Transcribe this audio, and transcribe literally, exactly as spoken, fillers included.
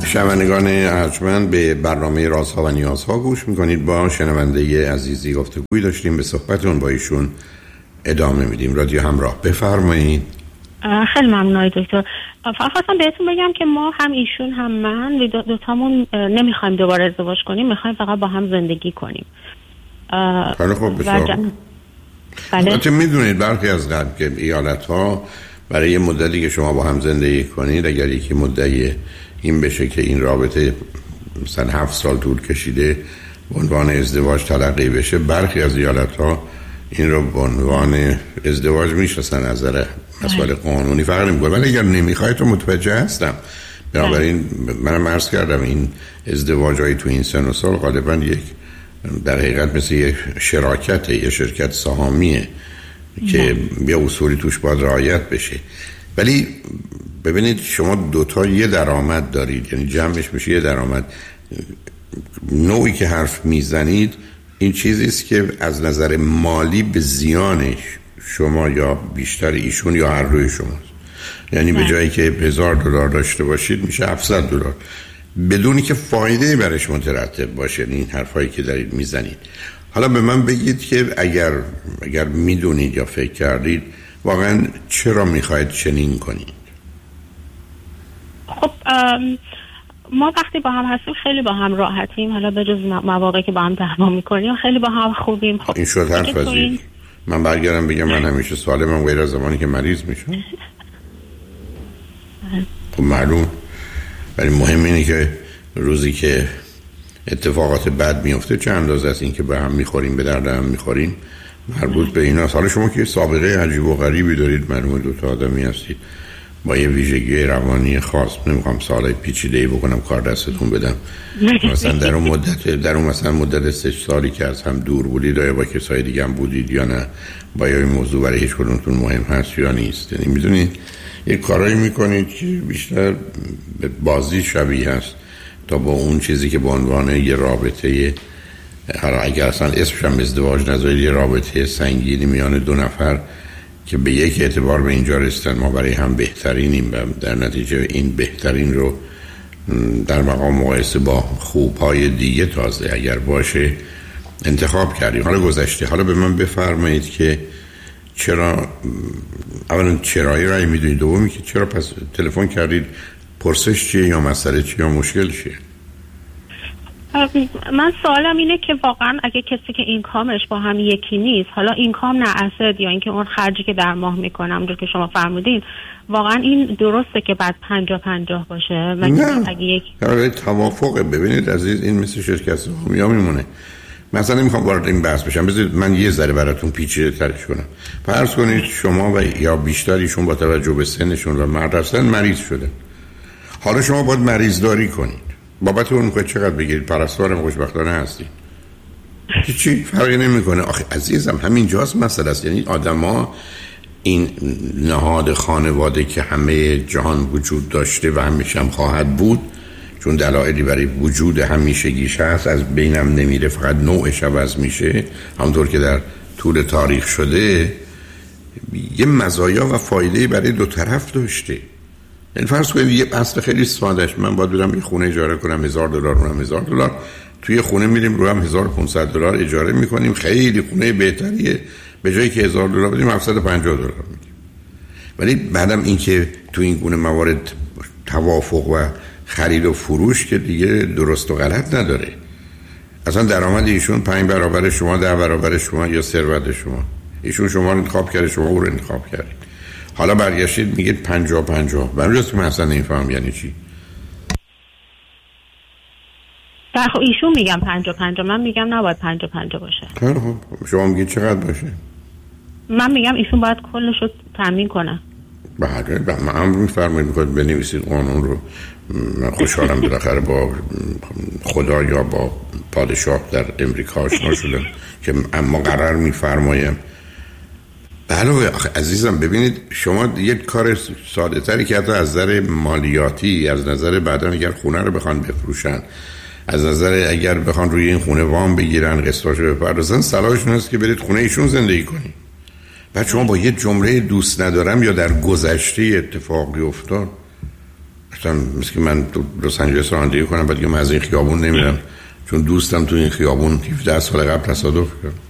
شنوندگان ارجمند به برنامه رازها و نیازها گوش میکنید. با شنونده عزیزی گفتگوی داشتیم، به صحبتون با ایشون ادامه میدیم. رادیو همراه، بفرمایید. خیلی ممنونم دکتر. فقط خواستم بهتون بگم که ما هم ایشون هم من دو, دو تامون نمیخوایم دوباره ازدواج کنیم، میخوایم فقط با هم زندگی کنیم. خیلی خوب، بسیار. البته میدونید برخی از قبل که ایالت ها برای یه مدتی که شما با هم زندگی کنید، اگر یکی مدعی این بشه که این رابطه مثلا هفت سال طول کشیده به عنوان ازدواج تلقی بشه، برخی از ایالت ها این رو به عنوان ازدواج میشناسن از نظر مسائل قانونی. فرق نمیکنه. ولی اگر نمیخوای تو متوجه هستم. بنابراین منم عرض کردم این ازدواج های تو این سن و سال غالبا یک در حقیقت مثل یک شراکت، یک شرکت سهامیه که یه اصولی توش باید رعایت بشه. ولی ببینید شما دوتا یه درآمد دارید، یعنی جمعش میشه یه درآمد. نوعی که حرف میزنید این چیزیست که از نظر مالی به زیانش شما یا بیشتر ایشون یا هر دوی شماست. یعنی به جایی که هزار دلار داشته باشید میشه هفتصد دلار بدونی که فایده برش مترتب باشه. این حرفایی که دارید میزنید. حالا به من بگید که اگر اگر میدونید یا فکر کردید واقعا چرا میخواید چنین کنید؟ خب ما وقتی با هم هستیم خیلی با هم راحتیم، حالا به جز مواقعی که با هم دعوا میکنیم خیلی با هم خوبیم. خب این شد حرف وزید. من برگردم بگم من همیشه سالمم غیر از زمانی که مریض میشم. خب معلوم. ولی مهم اینه که روزی که اتفاقات بد میفته چه اندازه است این که به هم میخوریم، به درد هم میخوریم، مربوط به اینا. حالا شما که سابقه عجیب و غریبی دارید، معلومه دو تا آدمی هستید با یه ویژگی روانی خاص. نمیخوام سوالای پیچیده‌ای بکنم کار دستتون بدم. مثلا در اون مدت در اون مثلا مدت سه سالی که از هم دور بودید یا با کسای دیگه هم بودید یا نه، با این موضوع برای هیچ کدومتون مهم هست یا نیست. یعنی میدونید یه کارایی میکنید که بیشتر به بازی شبیه هست تا با اون چیزی که به عنوان یه رابطه، حالا اگر اصلا اسمش هم ازدواج نذارید، یه رابطه سنگینی میان دو نفر که به یک اعتبار به اینجا رسیدن ما برای هم بهترینیم و در نتیجه این بهترین رو در مقام مقایسه با خوبهای دیگه تازه اگر باشه انتخاب کردیم. حالا گذشته. حالا به من بفرمایید که چرا اولا چرایی رای میدونید، دومی که چرا پس تلفن کردید، پرسش چیه یا مسئله چیه یا مشکل چیه؟ من سوالم اینه که واقعا اگه کسی که اینکامش با هم یکی نیست، حالا اینکام نه اسد یا اینکه اون خرجی که در ماه میکنم اونجور که شما فرمودین، واقعا این درسته که بعد پنجاه پنجاه باشه؟ نه، اگه یک توافقه. ببینید عزیز، این مثل شرکت سهامی ها میمونه. مثلا نمیخوام وارد این بحث بشم، بذارید من یه ذره براتون پیچیده ترش کنم. فرض کنید شما و یا بیشتریشون با توجه به سنشون و مدرسه مریض شده. حالا شما باید مریض داری کنید. بابت اون که چقدر بگیرید، پرستارم خوشبختانه هستید، چی فرقی نمیکنه. آخه عزیزم همین جاست مسئله است. یعنی آدما این نهاد خانواده که همه جهان وجود داشته و همیشه هم خواهد بود، چون دلایلی برای وجود همیشگیش هست، از بینم نمیره، فقط نوعش عوض میشه همونطور که در طول تاریخ شده، یه مزایا و فایده برای دو طرف داشته. یعنی فرض کنید یه اصل خیلی سادهش، من باید برم یه خونه اجاره کنم هزار دلار، اونم هزار دلار، توی خونه میریم رو هم هزار و پانصد دلار اجاره میکنیم، خیلی خونه بهتریه، به جایی که هزار دلار بدیم هفتصد و پنجاه دلار میدیم. ولی بعدم این که تو این گونه موارد توافق و خرید و فروش که دیگه درست و غلط نداره. اصلا درآمد ایشون پنج برابر شما، ده برابر شما یا ثروت شما. ایشون شما رو انتخاب کرده، شما او رو انتخاب کردید. حالا برگشتید میگید پنجاه پنجاه. برای من اصلا نمیفهم یعنی چی. خب ایشون میگم پنجاه پنجاه، من میگم نباید پنجاه پنجاه باشه. خب شما میگید چقدر باشه؟ من میگم ایشون باید کلش رو تامین کنه. بله، من هم میفرمایید میخواید بنویسید قانون رو. من خوشحالم بالاخره با خدا یا با پادشاه در امریکا آشنا شدم که اما قرار میفرمایم. بله عزیزم، ببینید شما یک کار ساده تری که حتی از نظر مالیاتی، از نظر بعدن اگر خونه رو بخوان بفروشن، از نظر اگر بخوان روی این خونه وام بگیرن، قسطاشو بپردازن، صلاحشون هست که برید خونه ایشون زندگی کنید. بعد شما با یه جمله دوست ندارم یا در گذشته اتفاقی افتاد، گفتم مثل که من تو لس آنجلس رانندگی کنم بعد دیگه من از این خیابون نمیرم چون دوستم تو این خیابون هفده سال قبل تصادف کرد.